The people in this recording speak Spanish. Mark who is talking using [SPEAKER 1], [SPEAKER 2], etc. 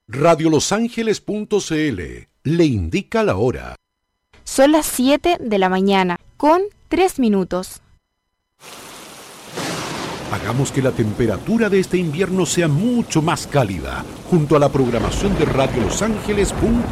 [SPEAKER 1] Radiolosangeles.cl le indica la hora.
[SPEAKER 2] Son las 7 de la mañana, con 3 minutos.
[SPEAKER 1] Hagamos que la temperatura de este invierno sea mucho más cálida, junto a la programación de radiolosangeles.cl.